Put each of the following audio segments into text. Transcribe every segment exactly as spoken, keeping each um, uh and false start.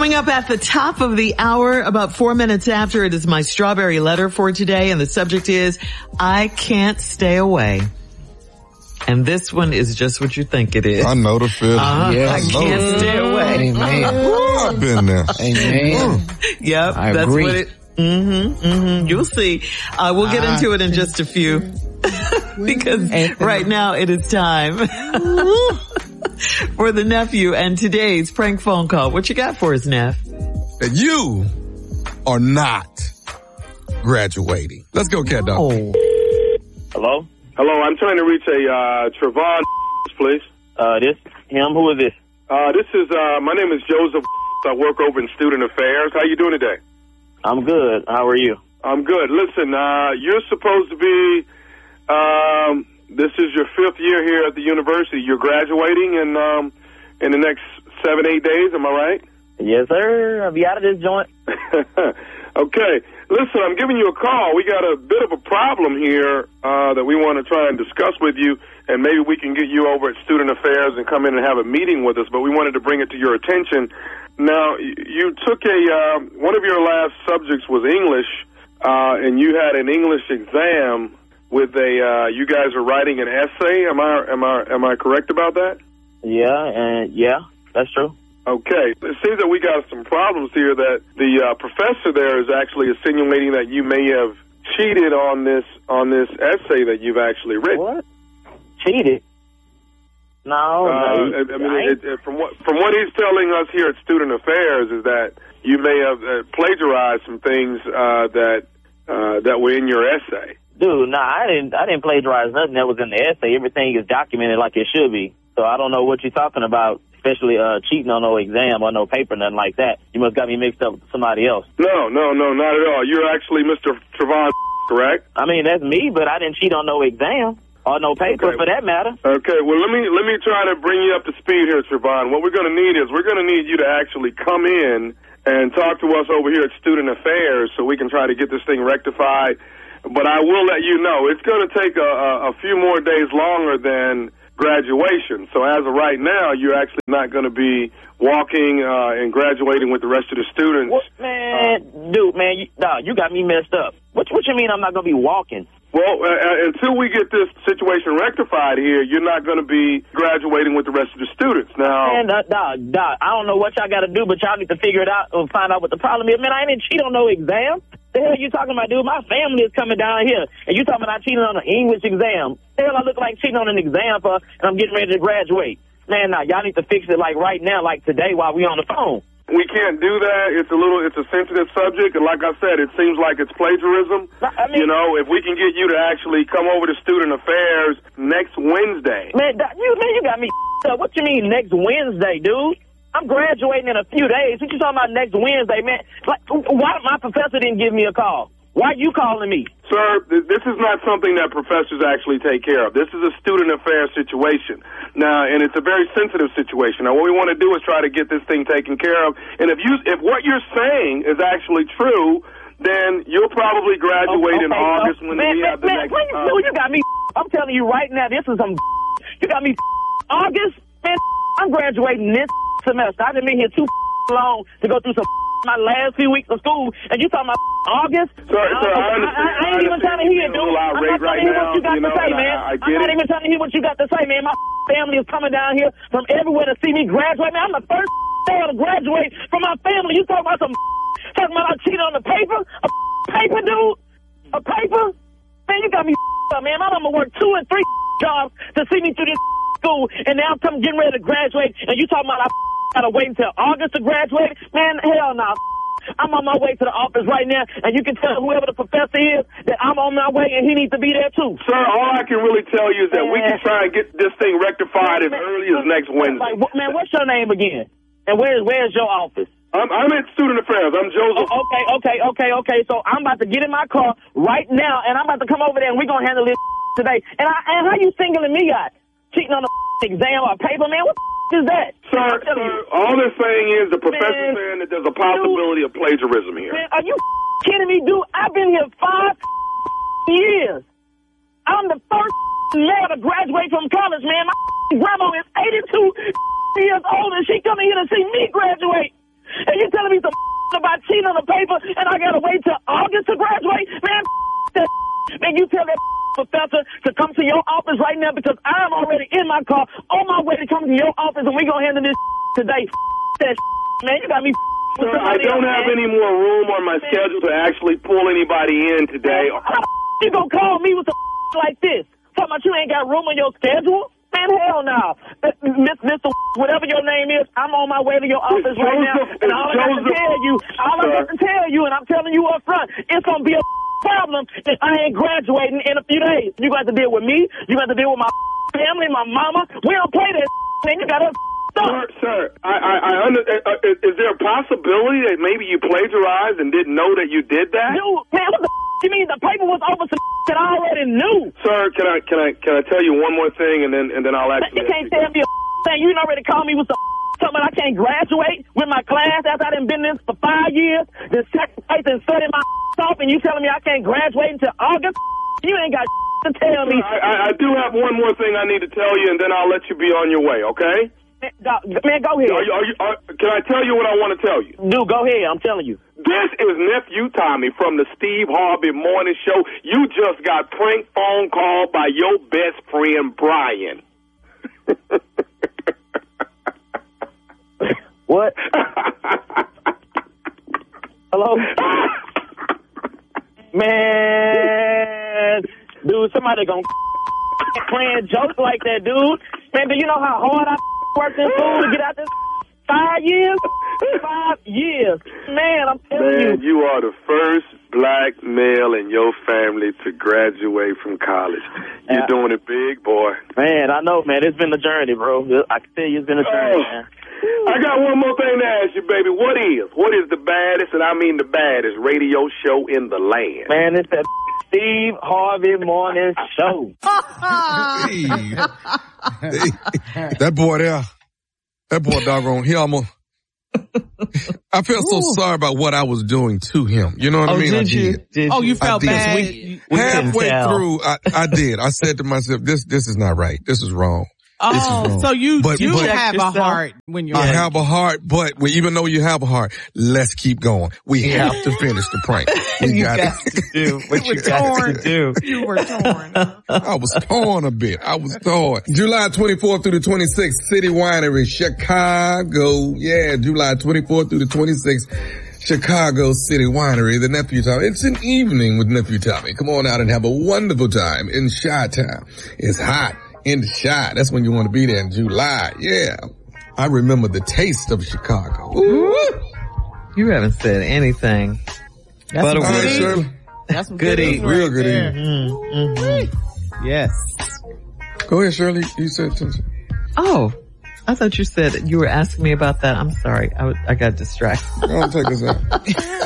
Coming up at the top of the hour, about four minutes after, it is my strawberry letter for today, and the subject is, I can't stay away. And this one is just what you think it is. I know the feeling. Uh-huh. Yes. I can't stay away. Amen. Ooh, I've been there. Amen. Yep, I that's agree. what it, mm-hmm, mm-hmm. You'll see. Uh, we'll get into it in just a few. Because right now it is time for the nephew and today's prank phone call. What you got for us, Neff? That you are not graduating. Let's go, Cat Dog. Oh. Hello? Hello, I'm trying to reach a uh, Trevon, please. Uh, this him? Who is this? Uh, this is, uh, my name is Joseph. I work over in Student Affairs. How you doing today? I'm good. How are you? I'm good. Listen, uh, you're supposed to be, um, this is your fifth year here at the university. You're graduating in, um, in the next seven, eight days. Am I right? Yes, sir. I'll be out of this joint. Okay. Listen, I'm giving you a call. We got a bit of a problem here uh, that we want to try and discuss with you, and maybe we can get you over at Student Affairs and come in and have a meeting with us, but we wanted to bring it to your attention. Now, you took a, uh, one of your last subjects was English, uh, and you had an English exam with a, uh, you guys are writing an essay. Am I, am I, am I correct about that? Yeah, and yeah, that's true. Okay. It seems that we got some problems here that the uh, professor there is actually insinuating that you may have cheated on this on this essay that you've actually written. What? Cheated? No, Uh, no. I, I mean, it, it, from what from what he's telling us here at Student Affairs is that you may have uh, plagiarized some things uh, that uh, that were in your essay. Dude, nah, I didn't. I didn't plagiarize nothing that was in the essay. Everything is documented like it should be. So I don't know what you're talking about. Especially uh, cheating on no exam or no paper, nothing like that. You must got me mixed up with somebody else. No, no, no, not at all. You're actually Mister Trevon, correct? I mean, that's me, but I didn't cheat on no exam or no paper Okay. for that matter. Okay, well, let me let me try to bring you up to speed here, Trevon. What we're going to need is we're going to need you to actually come in and talk to us over here at Student Affairs so we can try to get this thing rectified. But I will let you know, it's going to take a, a, a few more days longer than graduation. So as of right now, you're actually not going to be walking uh, and graduating with the rest of the students. What, man, uh, dude, man, you, nah, you got me messed up. What, what you mean I'm not going to be walking? Well, uh, until we get this situation rectified here, you're not going to be graduating with the rest of the students. Now, Man, nah, nah, nah, I don't know what y'all got to do, but y'all need to figure it out and find out what the problem is. Man, I didn't cheat on no exam. The hell you talking about, dude? My family is coming down here, and you talking about I cheated on an English exam. The hell I look like cheating on an exam for, and I'm getting ready to graduate. Man, nah, y'all need to fix it like right now, like today while we on the phone. we can't do that. It's a little, it's a sensitive subject, and like I said, it seems like it's plagiarism. I mean, you know, if we can get you to actually come over to Student Affairs next Wednesday. Man, you, man, you got me up. What you mean next Wednesday, dude? I'm graduating in a few days. What you talking about next Wednesday, man? Like, why my professor didn't give me a call? Why you calling me? Sir, th- this is not something that professors actually take care of. This is a student affairs situation. Now, and it's a very sensitive situation. Now, what we want to do is try to get this thing taken care of. And if you, if what you're saying is actually true, then you'll probably graduate okay, in August so, when man, we man, have the man, next. Please, Uh, dude, you got me. I'm telling you right now, this is some. You got me. August, man. I'm graduating this semester. I've been here too long to go through some my last few weeks of school, and you talking about August? Sir, I, sir, I, I, understand. I, I ain't even trying to hear, dude. I'm not trying right to hear now, what you got you know, to say, man. I, I I'm not it. even trying to hear what you got to say, man. My family is coming down here from everywhere to see me graduate. Man, I'm the first to graduate from my family. You talking about some talking about I cheated on the paper? A paper, dude? A paper? Man, you got me up, man. My mama worked two and three jobs to see me through this school, and now I'm coming getting ready to graduate, and you talking about I gotta wait until August to graduate? Man, hell no. Nah. I'm on my way to the office right now, and you can tell whoever the professor is that I'm on my way, and he needs to be there too. Sir, all I can really tell you is that man, we can try and get this thing rectified man, as man, early as next Wednesday. Like, man, what's your name again? And where's where's your office? I'm, I'm at Student Affairs. I'm Joseph. Oh, okay, okay, okay, okay. So I'm about to get in my car right now, and I'm about to come over there, and we're going to handle this today. And, I, and how you singling me out? Cheating on the exam or paper, man? What is that? Sir, sir, all they're saying is the professor's man, saying that there's a possibility dude, of plagiarism here. Man, are you kidding me, dude? I've been here five years. I'm the first male to graduate from college, man. My grandma is eighty-two years old, and she coming here to see me graduate. And you telling me some about cheating on the paper and I gotta wait till August to graduate? Man, that man, you tell that professor to come to your office right now because I'm already in my car on my way to come to your office and we gonna handle this today. That man, you got me. Sir, I don't have any more room on my schedule to actually pull anybody in today. How you gonna call me with some like this? Talking about you ain't got room on your schedule? Man, hell no. Mister Whatever your name is, I'm on my way to your office right now, and all I got to tell you, all I got to tell you, and I'm telling you up front, it's gonna be a problem if I ain't graduating in a few days. You got to deal with me. You got to deal with my family, my mama. We don't play that, man. You got to. Sir, sir, I, I, I under, uh, is, is there a possibility that maybe you plagiarized and didn't know that you did that? Dude, man, what the f- you mean? The paper was over some that I already knew. Sir, can I, can I, can I tell you one more thing, and then, and then I'll actually. You can't tell me a thing. You already called me with some something I can't graduate with my class after I done been in this for five years. Then sacrifice and study my off, and you telling me I can't graduate until August? You ain't got to tell me. Sir, I, I do have one more thing I need to tell you, and then I'll let you be on your way. Okay? Man, man, go ahead. Are you, are you, are, can I tell you what I want to tell you? Dude, go ahead. I'm telling you. This is Nephew Tommy from the Steve Harvey Morning Show. You just got prank phone called by your best friend, Brian. What? Hello? Man, dude, somebody gonna playing jokes like that, dude. Man, do you know how hard I worked in school to get out this five years? Five years. Man, I'm telling Man, you. you are the first black male in your family to graduate from college. You're Yeah. doing it big, boy. Man, I know, man. It's been a journey, bro. I can tell you it's been a journey, Oh. man. I got one more thing to ask you, baby. What is, what is the baddest, and I mean the baddest, radio show in the land? Man, it's that Steve Harvey Morning Show. Hey. Hey, that boy there, that boy doggone, he almost, I felt so Ooh. sorry about what I was doing to him. You know what Oh, I mean? did I you? did. Did Oh, you felt I did. bad. We- we Halfway couldn't tell. through, I, I did. I said to myself, this, this is not right. This is wrong. This is Oh, wrong. so you But- you but- have yourself. a heart when you're I have a heart, but we, even though you have a heart, let's keep going. We have to finish the prank. We You got got it. to do what You you were got torn. to do. You were torn. I was torn a bit. I was torn. July twenty-fourth through the twenty-sixth, City Winery, Chicago. Yeah, July twenty-fourth through the twenty-sixth, Chicago City Winery, the Nephew Tommy. It's an evening with Nephew Tommy. Come on out and have a wonderful time in Chi-Town. It's hot in the Chi. That's when you want to be there in July. Yeah. I remember the taste of Chicago. Ooh. You haven't said anything. That's But a some All right, word. Shirley. That's some Good good eat. eating Real right good there. eating. Mm, mhm. Yes. Go ahead, Shirley. You said something. Oh, I thought you said you were asking me about that. I'm sorry. I, was- I got distracted. Go on, take us out.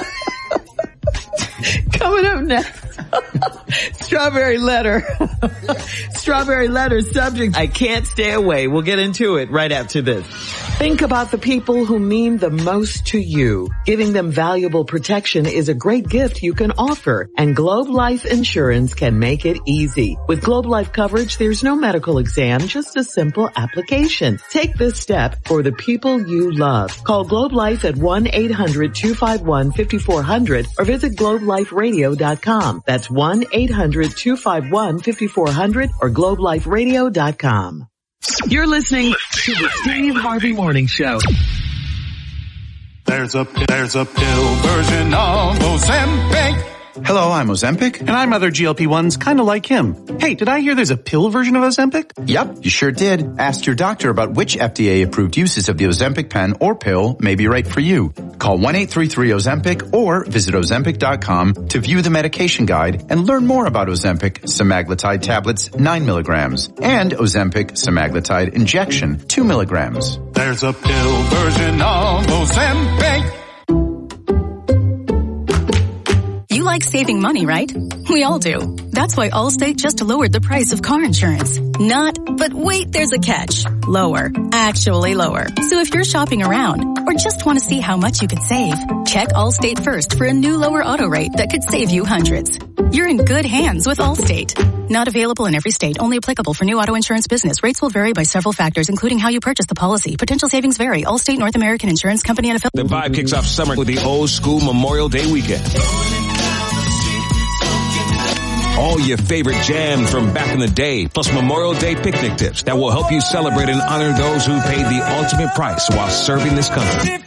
Coming up next, Strawberry Letter. Strawberry Letter subject, I can't stay away. We'll get into it right after this. Think about the people who mean the most to you. Giving them valuable protection is a great gift you can offer, and Globe Life Insurance can make it easy. With Globe Life coverage, there's no medical exam, just a simple application. Take this step for the people you love. Call Globe Life at one eight hundred two five one five four zero zero or visit globe life radio dot com. That's one eight hundred two five one five four zero zero or globe life radio dot com. You're listening to the Steve Harvey Morning Show. There's a there's a pill version of Ozempic. Hello, I'm Ozempic. And I'm other G L P ones kind of like him. Hey, did I hear there's a pill version of Ozempic? Yep, you sure did. Ask your doctor about which F D A-approved uses of the Ozempic pen or pill may be right for you. Call one eight three three Ozempic or visit ozempic dot com to view the medication guide and learn more about Ozempic semaglutide tablets nine milligrams and Ozempic semaglutide injection two milligrams. There's a pill version of Ozempic. You like saving money, right? We all do. That's why Allstate just lowered the price of car insurance. Not, but wait, there's a catch. Lower. Actually lower. So if you're shopping around or just want to see how much you could save, check Allstate first for a new lower auto rate that could save you hundreds. You're in good hands with Allstate. Not available in every state. Only applicable for new auto insurance business. Rates will vary by several factors, including how you purchase the policy. Potential savings vary. Allstate North American Insurance Company and affiliates. The vibe kicks off summer with the Old School Memorial Day weekend. All your favorite jams from back in the day, plus Memorial Day picnic tips that will help you celebrate and honor those who paid the ultimate price while serving this country.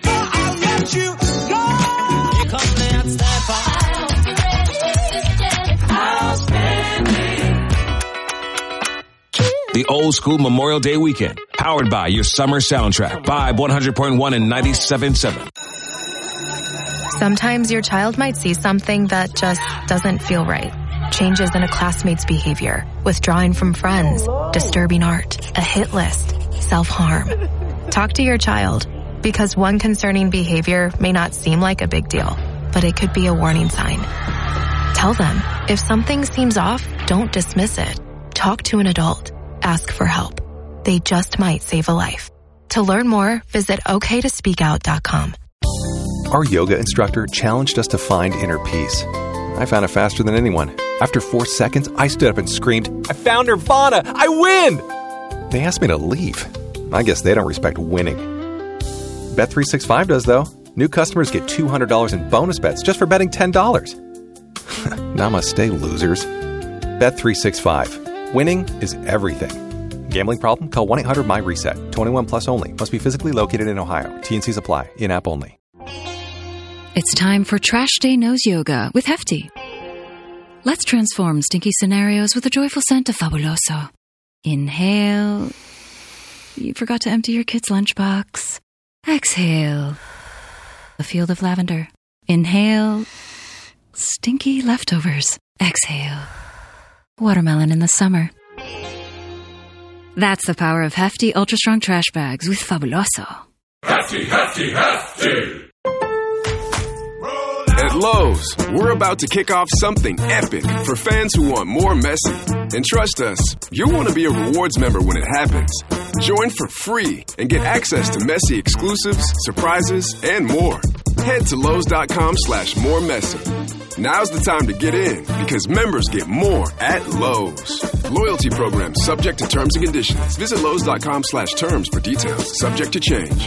The Old School Memorial Day weekend, powered by your summer soundtrack. Vibe one hundred point one and ninety-seven point seven. Sometimes your child might see something that just doesn't feel right. Changes in a classmate's behavior, withdrawing from friends, disturbing art, a hit list, self-harm. Talk to your child, because one concerning behavior may not seem like a big deal, but it could be a warning sign. Tell them, if something seems off, don't dismiss it. Talk to an adult. Ask for help. They just might save a life. To learn more, visit O K to speak out dot com. Our yoga instructor challenged us to find inner peace. I found it faster than anyone. After four seconds, I stood up and screamed, "I found Nirvana! I win!" They asked me to leave. I guess they don't respect winning. Bet three sixty-five does, though. New customers get two hundred dollars in bonus bets just for betting ten dollars. Namaste, losers. Bet three sixty-five. Winning is everything. Gambling problem? Call one eight hundred M Y reset. twenty-one plus only. Must be physically located in Ohio. T and Cs apply. In-app only. It's time for Trash Day Nose Yoga with Hefty. Let's transform stinky scenarios with a joyful scent of Fabuloso. Inhale. You forgot to empty your kid's lunchbox. Exhale. A field of lavender. Inhale. Stinky leftovers. Exhale. Watermelon in the summer. That's the power of Hefty Ultra Strong Trash Bags with Fabuloso. Hefty, Hefty, Hefty! At Lowe's, we're about to kick off something epic for fans who want more messy. And trust us, you'll want to be a rewards member when it happens. Join for free and get access to messy exclusives, surprises, and more. Head to Lowe's.com slash more messy. Now's the time to get in because members get more at Lowe's. Loyalty program subject to terms and conditions. Visit Lowe's.com slash terms for details. Subject to change.